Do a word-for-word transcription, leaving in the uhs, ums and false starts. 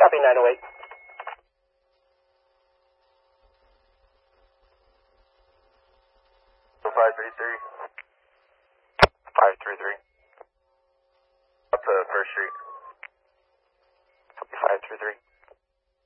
Copy nine oh eight. five three three. five three three. Up to First Street. five three three.